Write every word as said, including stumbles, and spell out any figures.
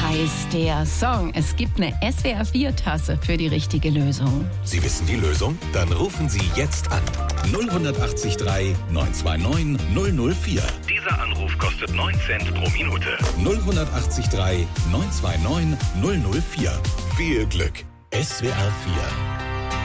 heißt der Song. Es gibt eine S W R vier Tasse für die richtige Lösung. Sie wissen die Lösung? Dann rufen Sie jetzt an. null acht drei neun zwei neun null null vier. Dieser Anruf kostet neun Cent pro Minute. null acht drei neun zwei neun null null vier. Viel Glück. S W R vier.